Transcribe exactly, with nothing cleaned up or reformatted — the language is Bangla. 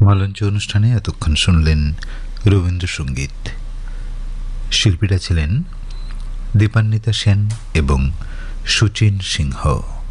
মালঞ্চ অনুষ্ঠানে এতক্ষণ শুনলেন রবীন্দ্রসঙ্গীত। শিল্পীরা ছিলেন দীপান্বিতা সেন এবং সুচিন সিংহ।